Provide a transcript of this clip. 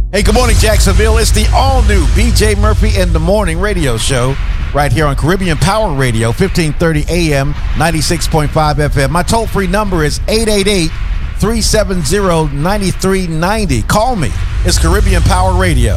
Hey, good morning, Jacksonville. It's the all-new BJ Murphy in the Morning radio show right here on Caribbean Power Radio, 1530 AM, 96.5 FM. My toll-free number is 888-370-9390. Call me. It's Caribbean Power Radio.